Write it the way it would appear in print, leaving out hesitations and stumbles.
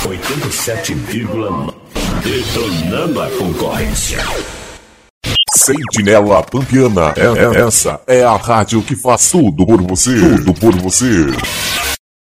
87,9. Detonando a concorrência. Sentinela Pampiana, essa é a rádio que faz tudo por você. Tudo por você.